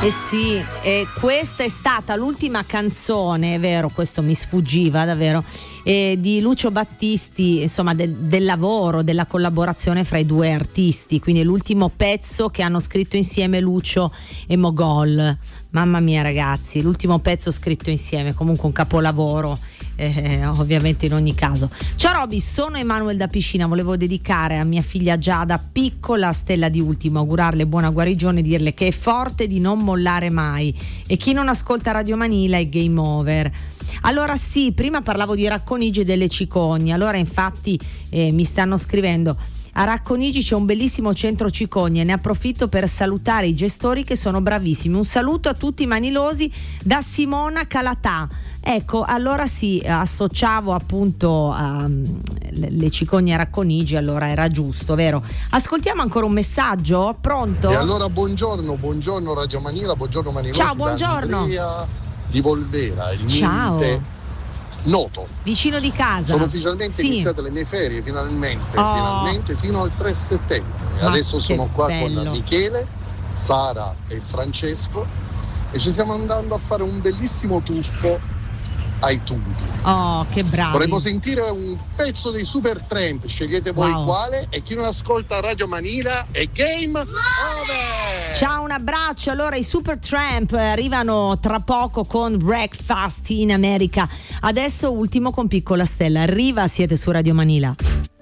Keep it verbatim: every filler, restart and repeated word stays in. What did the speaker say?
Eh sì, e questa è stata l'ultima canzone, è vero, questo mi sfuggiva davvero, eh, di Lucio Battisti, insomma de- del lavoro, della collaborazione fra i due artisti, quindi l'ultimo pezzo che hanno scritto insieme Lucio e Mogol. Mamma mia ragazzi, l'ultimo pezzo scritto insieme, comunque un capolavoro. Eh, ovviamente in ogni caso. Ciao Roby, sono Emanuele da Piscina, volevo dedicare a mia figlia Giada, piccola stella di ultimo, augurarle buona guarigione e dirle che è forte di non mollare mai, e chi non ascolta Radio Manila è game over. Allora sì, prima parlavo di Racconigi e delle cicogne, allora infatti eh, mi stanno scrivendo: a Racconigi c'è un bellissimo centro cicogne, ne approfitto per salutare i gestori che sono bravissimi. Un saluto a tutti i manilosi da Simona Calatà. Ecco, allora sì, associavo appunto a, le, le cicogne a Racconigi, allora era giusto, vero? Ascoltiamo ancora un messaggio, pronto? E allora buongiorno, buongiorno Radio Manila, buongiorno Manilosi. Ciao, buongiorno. Andrea di Volvera, il Ciao. mite noto. Vicino di casa. Sono ufficialmente sì. iniziate le mie ferie, finalmente, oh. finalmente, fino al tre settembre. Ma adesso sono qua bello. con Michele, Sara e Francesco e ci stiamo andando a fare un bellissimo tuffo ai tubi. Oh, che bravi. Vorremmo sentire un pezzo dei Supertramp, scegliete voi wow. quale, e chi non ascolta Radio Manila è game over. Ciao, un abbraccio. Allora i Supertramp arrivano tra poco con Breakfast in America. Adesso ultimo con Piccola Stella. Arriva, siete su Radio Manila.